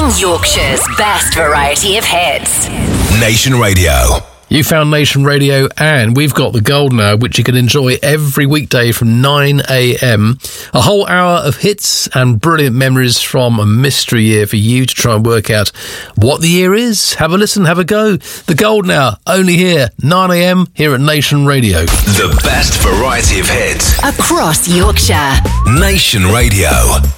Yorkshire's best variety of hits. Nation Radio. You found Nation Radio, and we've got the Golden Hour, which you can enjoy every weekday from 9 a.m. A whole hour of hits and brilliant memories from a mystery year for you to try and work out what the year is. Have a listen, have a go. The Golden Hour, only here, 9 a.m. here at Nation Radio. The best variety of hits across Yorkshire. Nation Radio.